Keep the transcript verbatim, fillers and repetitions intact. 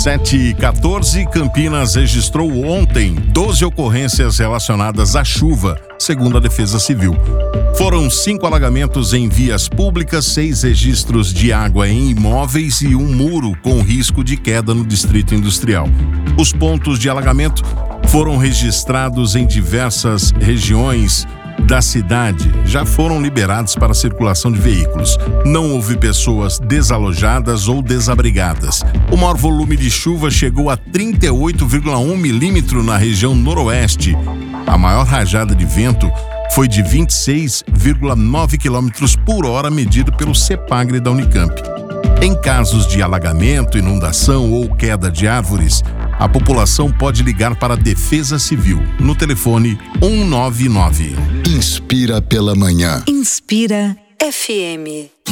sete e quatorze, Campinas registrou ontem doze ocorrências relacionadas à chuva, segundo a Defesa Civil. Foram cinco alagamentos em vias públicas, seis registros de água em imóveis e um muro com risco de queda no Distrito Industrial. Os pontos de alagamento foram registrados em diversas regiões da cidade, já foram liberados para a circulação de veículos. Não houve pessoas desalojadas ou desabrigadas. O maior volume de chuva chegou a trinta e oito vírgula um milímetros na região noroeste. A maior rajada de vento foi de vinte e seis vírgula nove quilômetros por hora, medido pelo CEPAGRE da Unicamp. Em casos de alagamento, inundação ou queda de árvores, a população pode ligar para a Defesa Civil no telefone um nove nove. Inspira pela manhã. Inspira F M.